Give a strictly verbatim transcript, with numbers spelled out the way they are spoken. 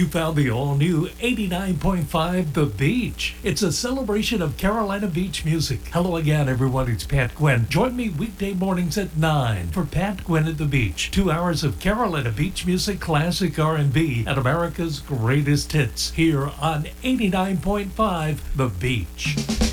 found the all-new eighty-nine point five The Beach. It's a celebration of Carolina Beach music. Hello again, everyone. It's Pat Gwynn. Join me weekday mornings at nine for Pat Gwynn at the Beach. Two hours of Carolina Beach music, classic R and B, and America's greatest hits here on eighty-nine point five The Beach.